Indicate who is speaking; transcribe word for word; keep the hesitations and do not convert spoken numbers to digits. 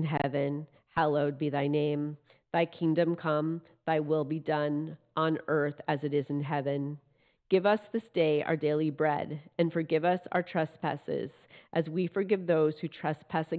Speaker 1: heaven, hallowed be thy name. Thy kingdom come, thy will be done, on earth as it is in heaven. Give us this day our daily bread, and forgive us our trespasses, as we forgive those who trespass